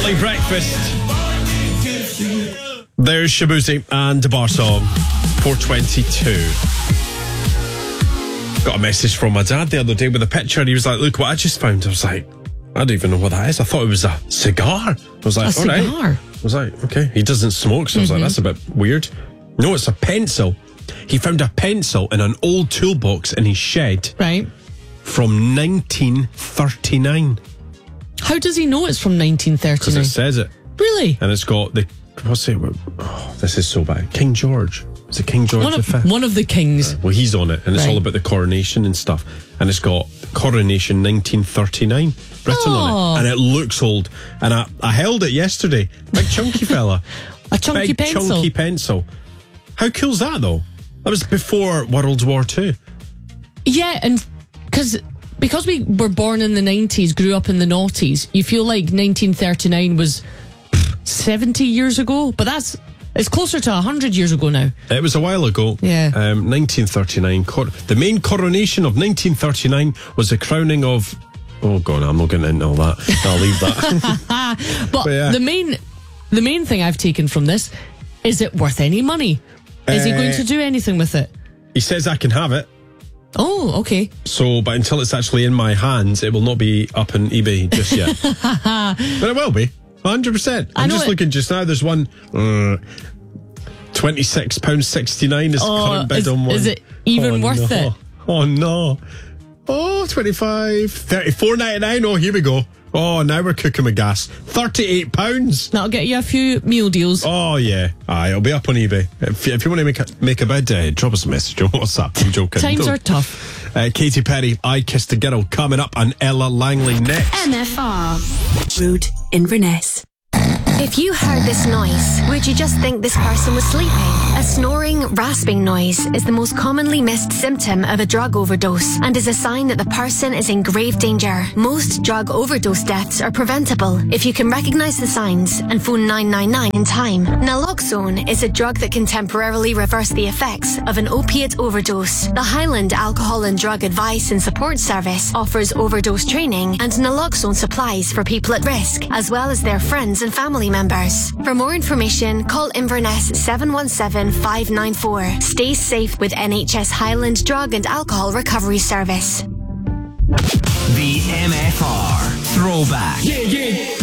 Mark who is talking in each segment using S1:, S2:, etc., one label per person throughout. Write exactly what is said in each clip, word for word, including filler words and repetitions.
S1: Early breakfast. There's Shabuzi and the Bar Song. four twenty-two. Got a message from my dad the other day with a picture, and he was like, look what I just found. I was like, I don't even know what that is. I thought it was a cigar. I was like,
S2: a
S1: all right.
S2: cigar?
S1: I was like, okay. He doesn't smoke, so I was
S2: Mm-hmm.
S1: like, that's a bit weird. No, it's a pencil. He found a pencil in an old toolbox in his shed.
S2: Right.
S1: From nineteen thirty-nine.
S2: How does he know it's from nineteen
S1: Because
S2: thirty-nine?
S1: it says it.
S2: Really?
S1: And it's got the, what's it? Oh, this is so bad. King George. Is it King George
S2: One
S1: the
S2: of,
S1: Fifth?
S2: one of the kings.
S1: Well, he's on it, and it's
S2: Right.
S1: all about the coronation and stuff. And it's got Coronation nineteen thirty-nine written on
S2: Oh.
S1: it. And it looks old. And I, I held it yesterday. Big chunky fella.
S2: A chunky
S1: Big
S2: pencil.
S1: chunky pencil. How cool's that, though? That was before World War Two.
S2: Yeah, and because because we were born in the nineties, grew up in the noughties, you feel like nineteen thirty-nine was seventy years ago, but that's it's closer to one hundred years ago now.
S1: It was a while ago.
S2: Yeah.
S1: Um, nineteen thirty-nine. Cor- the main coronation of nineteen thirty-nine was the crowning of... Oh, God, I'm not getting into all that. I'll leave that.
S2: But,
S1: But yeah.
S2: the main the main thing I've taken from this, is it worth any money? Is he going
S1: Uh,
S2: to do anything with it?
S1: He says I can have it.
S2: Oh, okay.
S1: So, but until it's actually in my hands, it will not be up on eBay just yet. But it will be. one hundred percent.
S2: I
S1: I'm
S2: know
S1: just
S2: it-
S1: looking just now. There's one... Uh, twenty-six pounds sixty-nine is the
S2: Oh,
S1: current bid
S2: is-
S1: on one.
S2: is it even
S1: Oh,
S2: worth
S1: no.
S2: it?
S1: Oh, no. Oh, twenty-five, thirty-four ninety-nine. Oh, here we go. Oh, now we're cooking with gas. thirty-eight pounds.
S2: That'll get you a few meal deals.
S1: Oh, yeah. Aye, it'll be up on eBay. If, if you want to make a, make a bid, uh, drop us a message on WhatsApp. I'm joking.
S2: Times
S1: Don't.
S2: are tough.
S1: Uh, Katy Perry, I Kissed a Girl, coming up, and Ella Langley next.
S3: M F R. Rude Inverness. If you heard this noise, would you just think this person was sleeping? A snoring, rasping noise is the most commonly missed symptom of a drug overdose and is a sign that the person is in grave danger. Most drug overdose deaths are preventable if you can recognise the signs and phone nine nine nine in time. Naloxone is a drug that can temporarily reverse the effects of an opiate overdose. The Highland Alcohol and Drug Advice and Support Service offers overdose training and naloxone supplies for people at risk, as well as their friends and family members. For more information, call Inverness seven one seven, five nine four. Stay safe with N H S Highland Drug and Alcohol Recovery Service.
S4: The M F R Throwback.
S5: Yeah, yeah.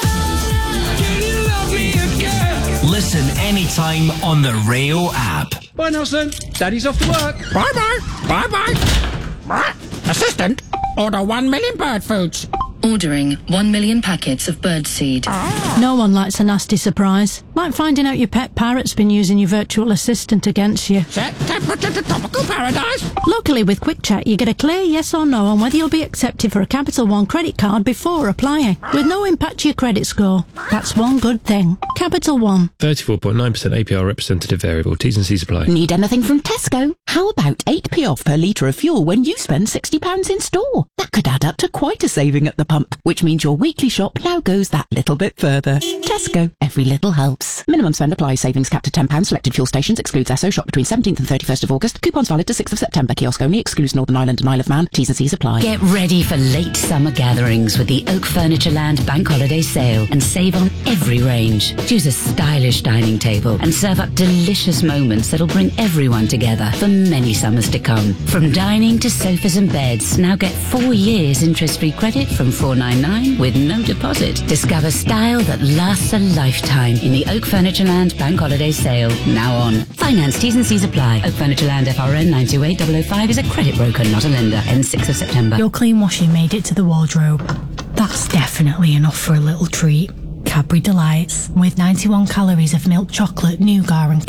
S5: Can you love me again?
S4: Listen anytime on the Rayo app.
S5: Bye, Nelson. Daddy's off to work.
S6: Bye-bye. Bye-bye. Assistant, order one million bird foods.
S7: Ordering one million packets of birdseed.
S8: No one likes a nasty surprise. Like finding out your pet parrot's been using your virtual assistant against you.
S6: Set temperature to tropical paradise.
S8: Luckily with Quick Check you get a clear yes or no on whether you'll be accepted for a Capital One credit card before applying, with no impact to your credit score. That's one good thing. Capital One.
S9: thirty-four point nine percent A P R representative variable. T's and C's apply.
S10: Need anything from Tesco? How about eight p off per litre of fuel when you spend sixty pounds in store? That could add up to quite a saving at the pump, which means your weekly shop now goes that little bit further. Tesco. Every little helps. Minimum spend applies. Savings capped at ten pounds. Selected fuel stations. Excludes Esso. Shop between seventeenth and thirty-first of August. Coupons valid to sixth of September. Kiosk only. Excludes Northern Ireland and Isle of Man. T's and C's apply.
S7: Get ready for late summer gatherings with the Oak Furniture Land Bank Holiday Sale and save on every range. Choose a stylish dining table and serve up delicious moments that'll bring everyone together for many summers to come. From dining to sofas and beds, now get four years interest-free credit from four ninety-nine with no deposit. Discover style that lasts a lifetime in the Oak Furniture Land Bank Holiday Sale, now on. Finance T's and C's apply. Oak Furniture Land F R N nine two eight zero zero five is a credit broker, not a lender. Ends sixth of September.
S11: Your clean washing made it to the wardrobe. That's definitely enough for a little treat. Cadbury Delights, with ninety-one calories of milk chocolate, nougat and